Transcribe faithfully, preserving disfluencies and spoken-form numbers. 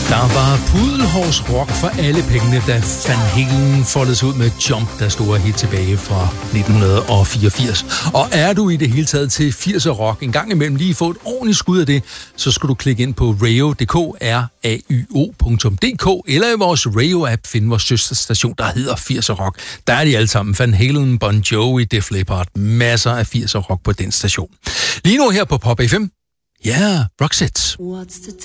Der var pudelhårsrock for alle pengene, da Van Halen foldede sig ud med Jump, der store hit tilbage fra nitten fireogfirs. Og er du i det hele taget til firser rock en gang imellem lige få et ordentligt skud af det, så skal du klikke ind på radio punktum d k, r a y o punktum d k, eller i vores Radio-app finde vores søsterstation, der hedder firser rock. Der er de alle sammen. Van Halen, Bon Jovi, Def Leppard, masser af firser rock på den station. Lige nu her på Pop F M, ja, yeah, Roxette. What's the